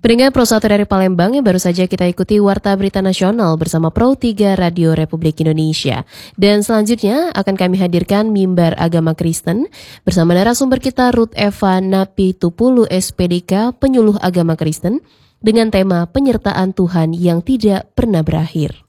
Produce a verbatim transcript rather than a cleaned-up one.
Pendengar Pro satu dari Palembang yang baru saja kita ikuti Warta Berita Nasional bersama Pro tiga Radio Republik Indonesia. Dan selanjutnya akan kami hadirkan Mimbar Agama Kristen bersama narasumber kita Ruth Eva Napi Tupulu S P D K Penyuluh Agama Kristen dengan tema penyertaan Tuhan yang tidak pernah berakhir.